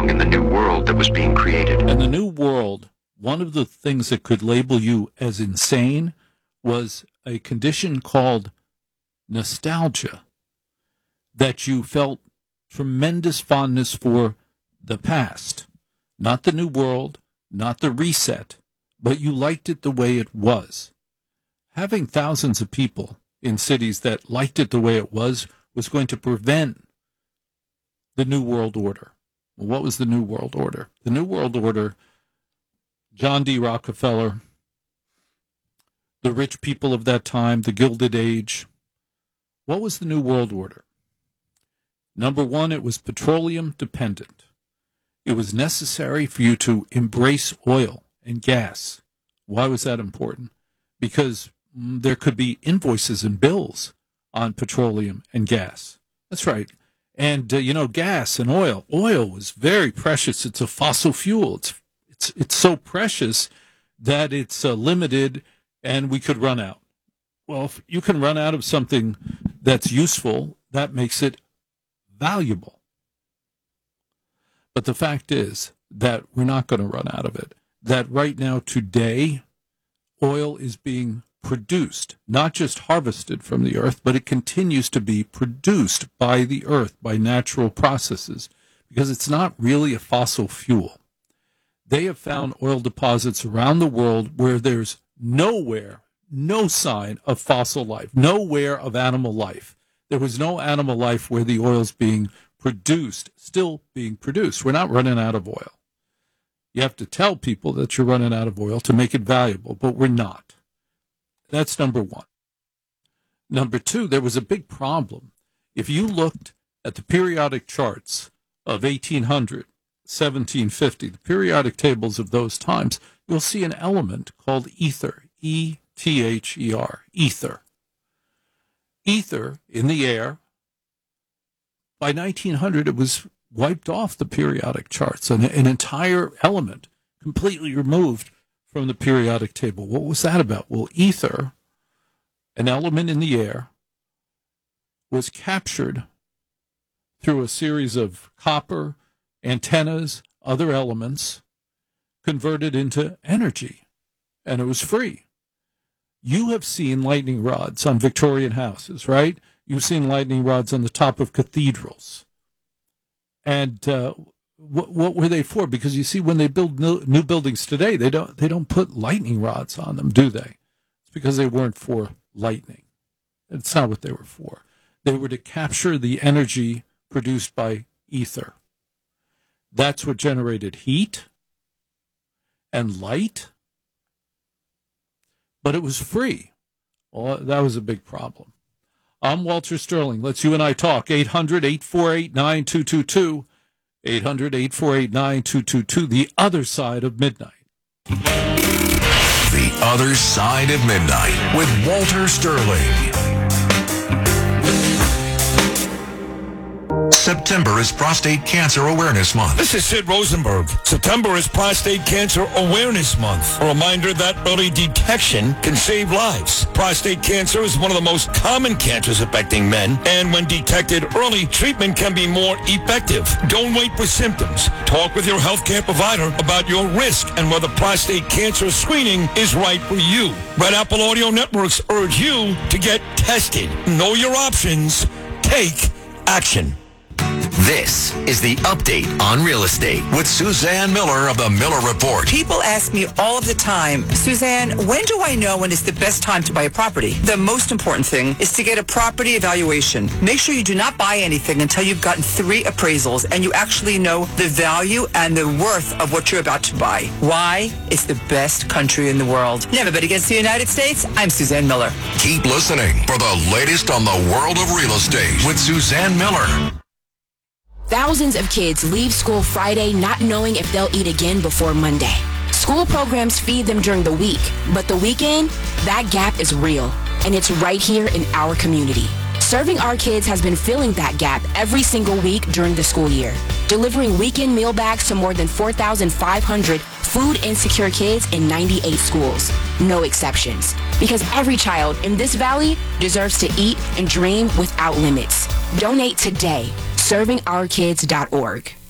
in the new world that was being created. And the new world, one of the things that could label you as insane was a condition called nostalgia, that you felt tremendous fondness for the past, not the new world, not the reset, but you liked it the way it was. Having thousands of people in cities that liked it the way it was going to prevent the New World Order. Well, what was the New World Order? The New World Order, John D. Rockefeller, the rich people of that time, the Gilded Age. What was the New World Order? Number one, it was petroleum dependent. It was necessary for you to embrace oil and gas. Why was that important? Because there could be invoices and bills on petroleum and gas. That's right. And, gas and oil. Oil was very precious. It's a fossil fuel. It's so precious that it's limited and we could run out. Well, if you can run out of something that's useful, that makes it valuable. But the fact is that we're not going to run out of it. That right now, today, oil is being produced, not just harvested from the earth, but it continues to be produced by the earth, by natural processes, because it's not really a fossil fuel. They have found oil deposits around the world where there's no sign of fossil life, nowhere of animal life. There was no animal life where the oil's being produced, still being produced. We're not running out of oil. You have to tell people that you're running out of oil to make it valuable, but we're not. That's number one. Number two, there was a big problem. If you looked at the periodic charts of 1800, 1750, the periodic tables of those times, you'll see an element called ether, E-T-H-E-R, ether. Ether in the air. By 1900, it was wiped off the periodic charts, an entire element completely removed from the periodic table. What was that about? Well, ether, an element in the air, was captured through a series of copper, antennas, other elements, converted into energy, and it was free. You have seen lightning rods on Victorian houses, right? You've seen lightning rods on the top of cathedrals. And what were they for? Because you see, when they build new buildings today, they don't put lightning rods on them, do they? It's because they weren't for lightning. It's not what they were for. They were to capture the energy produced by ether. That's what generated heat and light. But it was free. Well, that was a big problem. I'm Walter Sterling. Let's you and I talk. 800-848-9222. 800-848-9222. The Other Side of Midnight. The Other Side of Midnight with Walter Sterling. September is Prostate Cancer Awareness Month. This is Sid Rosenberg. September is Prostate Cancer Awareness Month. A reminder that early detection can save lives. Prostate cancer is one of the most common cancers affecting men, and when detected early, treatment can be more effective. Don't wait for symptoms. Talk with your healthcare provider about your risk and whether prostate cancer screening is right for you. Red Apple Audio Networks urge you to get tested. Know your options. Take action. This is the Update on Real Estate with Suzanne Miller of the Miller Report. People ask me all of the time, Suzanne, when do I know when it's the best time to buy a property? The most important thing is to get a property evaluation. Make sure you do not buy anything until you've gotten 3 appraisals and you actually know the value and the worth of what you're about to buy. Why? It's the best country in the world. Never bet against the United States. I'm Suzanne Miller. Keep listening for the latest on the world of real estate with Suzanne Miller. Thousands of kids leave school Friday not knowing if they'll eat again before Monday. School programs feed them during the week, but the weekend, that gap is real, and it's right here in our community. Serving Our Kids has been filling that gap every single week during the school year, delivering weekend meal bags to more than 4,500 food insecure kids in 98 schools. No exceptions, because every child in this valley deserves to eat and dream without limits. Donate today. ServingOurKids.org.